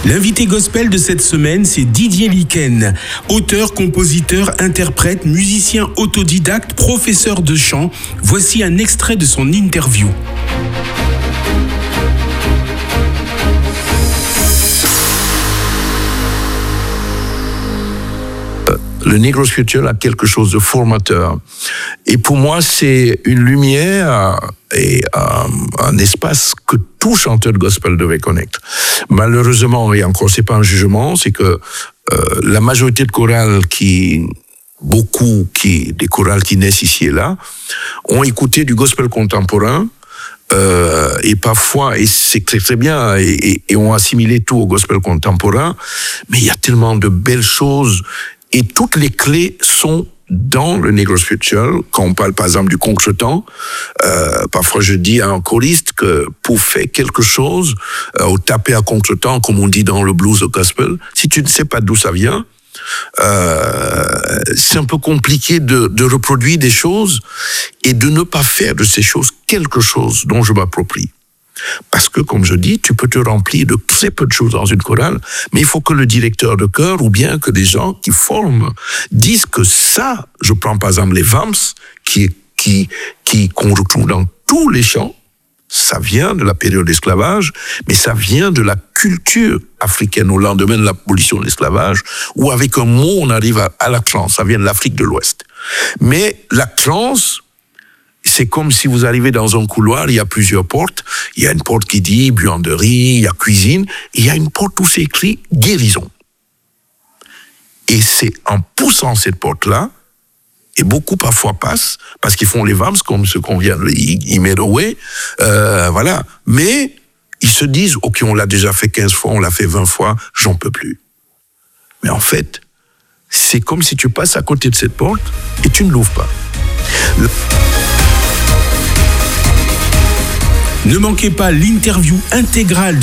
L'invité gospel de cette semaine, c'est Didier Liken, auteur, compositeur, interprète, musicien autodidacte, professeur de chant. Voici un extrait de son interview. Le Negro Spiritual a quelque chose de formateur. Et pour moi, c'est une lumière et un espace que tout chanteur de gospel devait connaître. Malheureusement, et encore, c'est pas un jugement, c'est que la majorité de chorales des chorales qui naissent ici et là, ont écouté du gospel contemporain, et parfois, et c'est très très bien, et ont assimilé tout au gospel contemporain, mais il y a tellement de belles choses. Et toutes les clés sont dans le Negro Spiritual. Quand on parle par exemple du contretemps, parfois je dis à un choriste que pour faire quelque chose, ou taper à contretemps, comme on dit dans le blues au gospel, si tu ne sais pas d'où ça vient, c'est un peu compliqué de reproduire des choses et de ne pas faire de ces choses quelque chose dont je m'approprie. Parce que, comme je dis, tu peux te remplir de très peu de choses dans une chorale, mais il faut que le directeur de chœur ou bien que des gens qui forment disent que ça, je prends par exemple les Vams, qu'on retrouve dans tous les chants, ça vient de la période d'esclavage, mais ça vient de la culture africaine au lendemain de l'abolition de l'esclavage, où avec un mot on arrive à la trance, ça vient de l'Afrique de l'Ouest. Mais la trance, c'est comme si vous arrivez dans un couloir, il y a plusieurs portes. Il y a une porte qui dit buanderie, il y a cuisine. Et il y a une porte où c'est écrit guérison. Et c'est en poussant cette porte-là, et beaucoup parfois passent, parce qu'ils font les vams, comme ce qu'on vient de Imerowe, voilà. Mais ils se disent, ok, on l'a déjà fait 15 fois, on l'a fait 20 fois, j'en peux plus. Mais en fait, c'est comme si tu passes à côté de cette porte et tu ne l'ouvres pas. Ne manquez pas l'interview intégrale